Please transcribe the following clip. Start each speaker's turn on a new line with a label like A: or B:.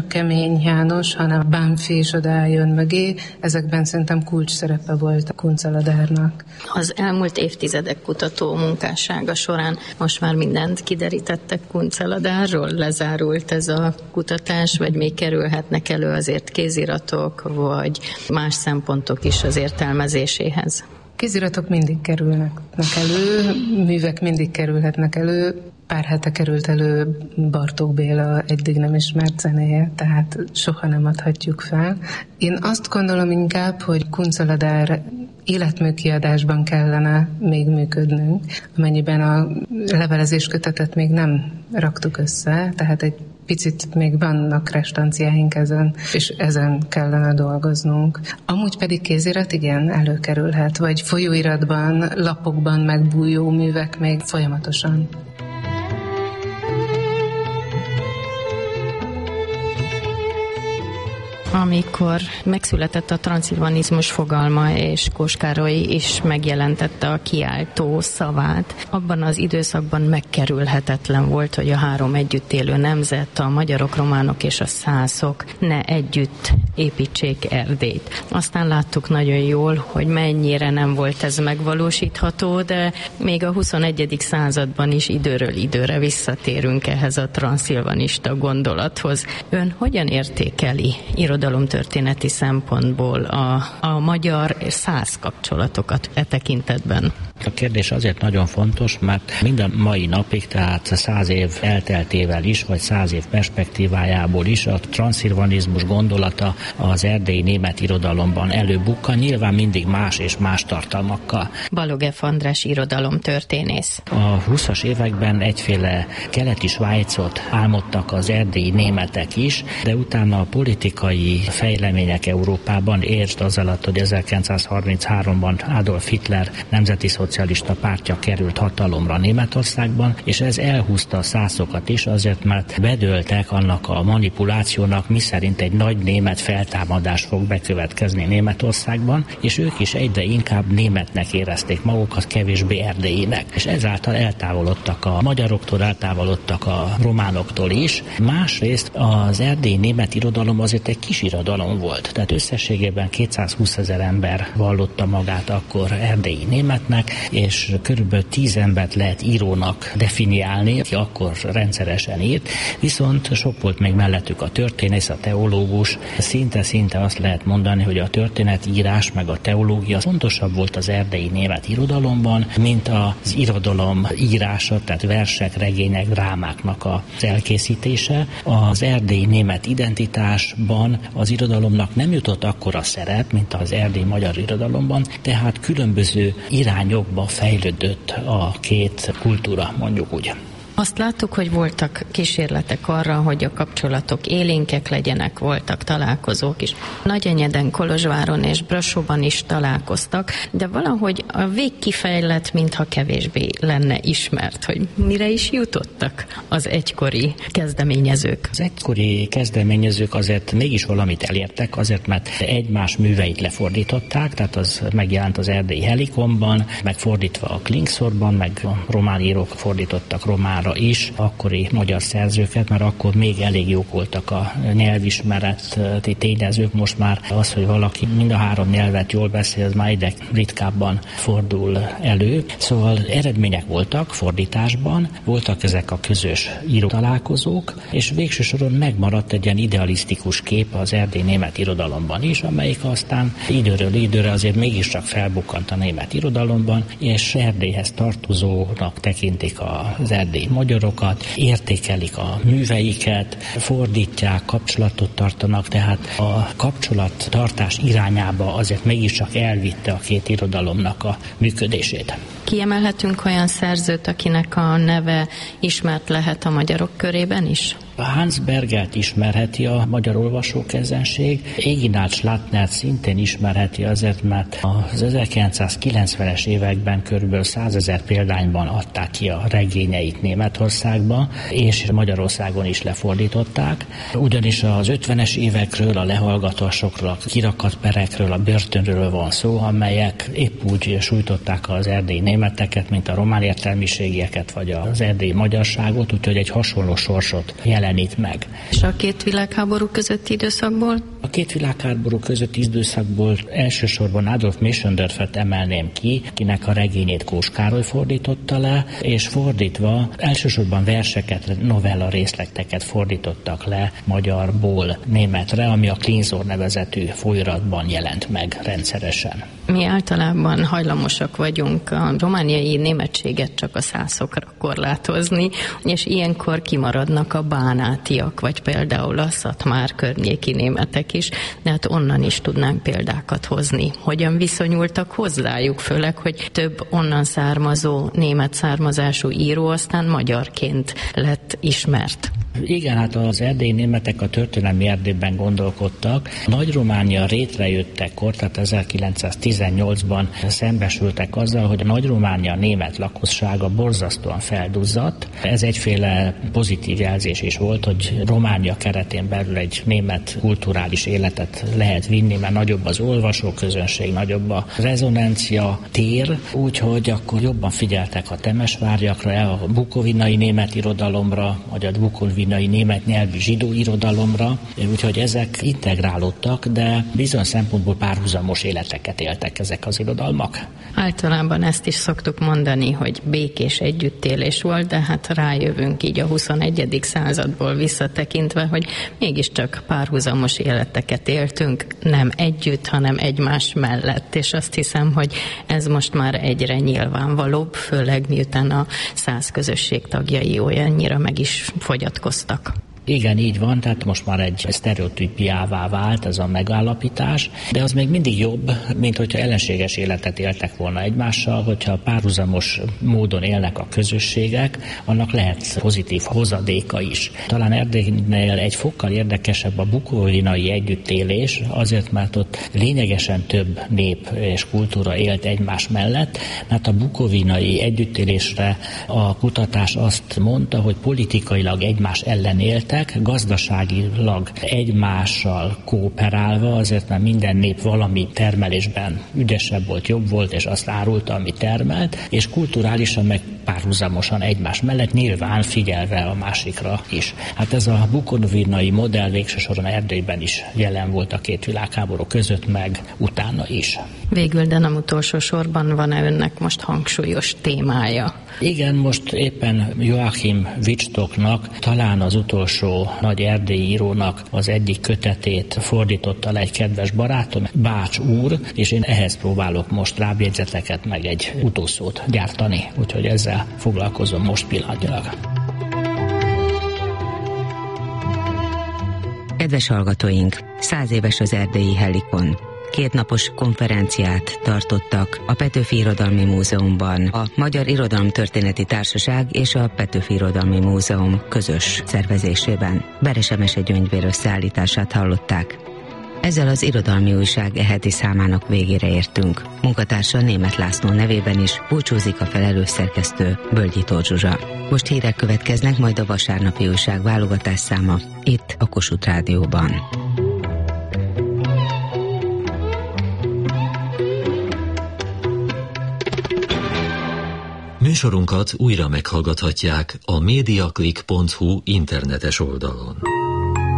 A: Kemény János, hanem Bánffy is odaálljon mögé. Ezekben szerintem kulcs szerepe volt a Kunceladárnak.
B: Az elmúlt évtizedek kutató munkássága során most már mindent kiderítettek Kunceladárról? Lezárult ez a kutatás, vagy még kerülhetnek elő azért kéziratok, vagy más szempontok is az értelmezéséhez?
A: Kéziratok mindig kerülnek elő, művek mindig kerülhetnek elő. Pár hete került elő Bartók Béla eddig nem ismert zenéje, tehát soha nem adhatjuk fel. Én azt gondolom inkább, hogy Kunceladár életműkiadásban kellene még működnünk, amennyiben a levelezés kötetet még nem raktuk össze, tehát egy picit még vannak restanciáink ezen, és ezen kellene dolgoznunk. Amúgy pedig kézirat igen, előkerülhet, vagy folyóiratban, lapokban megbújó művek még folyamatosan.
B: Amikor megszületett a transzilvanizmus fogalma, és Kós Károly is megjelentette a kiáltó szavát, abban az időszakban megkerülhetetlen volt, hogy a három együtt élő nemzet, a magyarok, románok és a szászok ne együtt építsék Erdélyt. Aztán láttuk nagyon jól, hogy mennyire nem volt ez megvalósítható, de még a 21. században is időről időre visszatérünk ehhez a transzilvanista gondolathoz. Ön hogyan értékeli irodalomtörténeti szempontból a magyar és szász kapcsolatokat e tekintetben?
C: A kérdés azért nagyon fontos, mert minden mai napig, tehát 100 év elteltével is, vagy 100 év perspektívájából is a transzilvanizmus gondolata az erdélyi német irodalomban előbukkan, nyilván mindig más és más tartalmakkal.
B: Balogh F. András irodalomtörténész.
C: A 20-as években egyféle keleti Svájcot álmodtak az erdélyi németek is, de utána a politikai fejlemények Európában, értsd az alatt, hogy 1933-ban Adolf Hitler nemzeti szocialista pártja került hatalomra Németországban, és ez elhúzta a szászokat is, azért mert bedőltek annak a manipulációnak, miszerint egy nagy német feltámadás fog bekövetkezni Németországban, és ők is egyre inkább németnek érezték magukat, kevésbé erdélyinek. És ezáltal eltávolodtak a magyaroktól, eltávolodtak a románoktól is. Másrészt az erdélyi német irodalom azért egy kis irodalom volt, tehát összességében 220 000 ember vallotta magát akkor erdélyi németnek, és körülbelül 10 embert lehet írónak definiálni, aki akkor rendszeresen írt, viszont sok volt még mellettük a történész, a teológus. Szinte azt lehet mondani, hogy a történetírás meg a teológia fontosabb volt az erdélyi német irodalomban, mint az irodalom írása, tehát versek, regények, drámáknak az elkészítése. Az erdélyi német identitásban az irodalomnak nem jutott akkora szerep, mint az erdélyi magyar irodalomban, tehát különböző irányokba fejlődött a két kultúra, mondjuk úgy.
B: Azt láttuk, hogy voltak kísérletek arra, hogy a kapcsolatok élénkek legyenek, voltak találkozók is. Nagyenyeden, Kolozsváron és Brassóban is találkoztak, de valahogy a végkifejlet mintha kevésbé lenne ismert, hogy mire is jutottak az egykori kezdeményezők.
C: Az egykori kezdeményezők azért mégis valamit elértek, azért mert egymás műveit lefordították, tehát az megjelent az erdélyi Helikonban, meg fordítva a Klingszorban, meg a román írók fordítottak románra is, akkori magyar szerzőket, mert akkor még elég jók voltak a nyelvismereti tényezők, most már az, hogy valaki mind a három nyelvet jól beszél, az már egyre ritkábban fordul elő. Szóval eredmények voltak fordításban, voltak ezek a közös író találkozók, és végső soron megmaradt egy ilyen idealisztikus kép az erdélyi német irodalomban is, amelyik aztán időről időre azért mégiscsak felbukkant a német irodalomban, és Erdélyhez tartozónak tekintik az erdélyi magyarokat, értékelik a műveiket, fordítják, kapcsolatot tartanak, tehát a kapcsolattartás irányába azért mégiscsak elvitte a két irodalomnak a működését.
B: Kiemelhetünk olyan szerzőt, akinek a neve ismert lehet a magyarok körében is?
C: Hans Bergelt ismerheti a magyar olvasókezenség, Eginát Schlattnert szintén ismerheti azért, mert az 1990-es években kb. 100 000 példányban adták ki a regényeit Németországba, és Magyarországon is lefordították. Ugyanis az 50-es évekről, a lehallgatásokról, a kirakatperekről, a börtönről van szó, amelyek épp úgy sújtották az erdélyi németeket, mint a román értelmiségieket, vagy az erdélyi magyarságot, úgyhogy egy hasonló sorsot jelent jelenít meg.
B: És a két világháború közötti időszakból?
C: A két világháború közötti időszakból elsősorban Adolf Mischendorfet emelném ki, kinek a regényét Kós Károly fordította le, és fordítva elsősorban verseket, novella részleteket fordítottak le magyarból németre, ami a Klinzor nevezetű folyóiratban jelent meg rendszeresen.
B: Mi általában hajlamosak vagyunk a romániai németséget csak a szászokra korlátozni, és ilyenkor kimaradnak a bánátiak, vagy például a Szatmár környéki németek is, de hát onnan is tudnánk példákat hozni. Hogyan viszonyultak hozzájuk, főleg, hogy több onnan származó, német származású író aztán magyarként lett ismert.
C: Igen, hát az erdélyi németek a történelmi Erdélyben gondolkodtak. Nagy-Románia létrejöttekor, tehát 1918-ban szembesültek azzal, hogy a Nagy-Románia német lakossága borzasztóan felduzzadt. Ez egyféle pozitív jelzés is volt, hogy Románia keretén belül egy német kulturális életet lehet vinni, mert nagyobb az olvasóközönség, nagyobb a rezonancia tér, úgyhogy akkor jobban figyeltek a temesvárjakra, a bukovinai német irodalomra, vagy a bukovinai német nyelvű zsidó irodalomra, úgyhogy ezek integrálódtak, de bizony szempontból párhuzamos életeket éltek ezek az irodalmak.
B: Általában ezt is szoktuk mondani, hogy békés együttélés volt, de hát rájövünk így a 21. századból visszatekintve, hogy mégiscsak párhuzamos életeket éltünk, nem együtt, hanem egymás mellett, és azt hiszem, hogy ez most már egyre nyilvánvalóbb, főleg miután a szász közösség tagjai olyannyira meg is fogyatkoztak.
C: Igen, így van, tehát most már egy sztereotípiává vált ez a megállapítás, de az még mindig jobb, mint hogyha ellenséges életet éltek volna egymással, hogyha párhuzamos módon élnek a közösségek, annak lehet pozitív hozadéka is. Talán Erdélynél egy fokkal érdekesebb a bukovinai együttélés, azért, mert ott lényegesen több nép és kultúra élt egymás mellett, mert a bukovinai együttélésre a kutatás azt mondta, hogy politikailag egymás ellen éltek, gazdaságilag egymással kooperálva, azért mert minden nép valami termelésben ügyesebb volt, jobb volt, és azt árulta, ami termelt, és kulturálisan meg párhuzamosan egymás mellett, nyilván figyelve a másikra is. Hát ez a bukovinai modell végső soron Erdélyben is jelen volt a két világháború között, meg utána is.
B: Végül, de nem utolsó sorban van-e önnek most hangsúlyos témája?
C: Igen, most éppen Joachim Wittstocknak, talán az utolsó nagy erdélyi írónak az egyik kötetét fordította le egy kedves barátom, Bács úr, és én ehhez próbálok most lábjegyzeteket meg egy utószót gyártani, úgyhogy ezzel foglalkozom most pillanatnyilag.
D: Kedves hallgatóink, 100 éves az erdélyi Helikon. 2 napos konferenciát tartottak a Petőfi Irodalmi Múzeumban, a Magyar Irodalomtörténeti Társaság és a Petőfi Irodalmi Múzeum közös szervezésében. Beres Emese Gyöngyvér összeállítását hallották. Ezzel az Irodalmi Újság heti számának végére értünk. Munkatársa Németh László nevében is búcsúzik a felelős szerkesztő, Bölgyi Tóth Zsuzsa. Most hírek következnek, majd a vasárnapi újság válogatás száma, itt a Kossuth Rádióban.
E: Műsorunkat újra meghallgathatják a mediaclick.hu internetes oldalon.